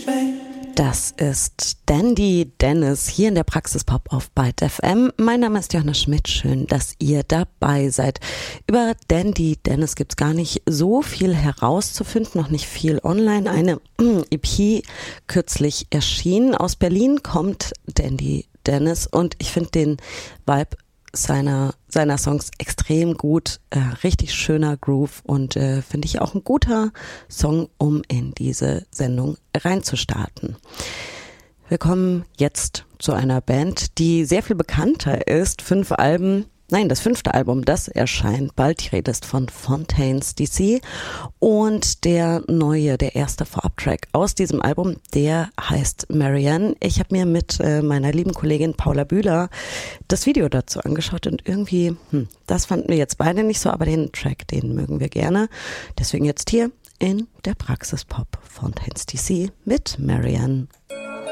Das ist Dandy Dennis hier in der Praxispop auf Byte FM. Mein Name ist Johanna Schmidt. Schön, dass ihr dabei seid. Über Dandy Dennis gibt's gar nicht so viel herauszufinden, noch nicht viel online. Eine EP kürzlich erschienen. Aus Berlin kommt Dandy Dennis und ich finde den Vibe seiner Songs extrem gut, richtig schöner Groove und finde ich auch ein guter Song, um in diese Sendung reinzustarten. Wir kommen jetzt zu einer Band, die sehr viel bekannter ist. Das 5. Album, das erscheint bald. Die Rede ist von Fontaines DC und der erste Vorabtrack aus diesem Album, der heißt Marianne. Ich habe mir mit meiner lieben Kollegin Paula Bühler das Video dazu angeschaut und irgendwie, das fanden wir jetzt beide nicht so, aber den Track, den mögen wir gerne. Deswegen jetzt hier in der Praxispop Fontaines DC mit Marianne.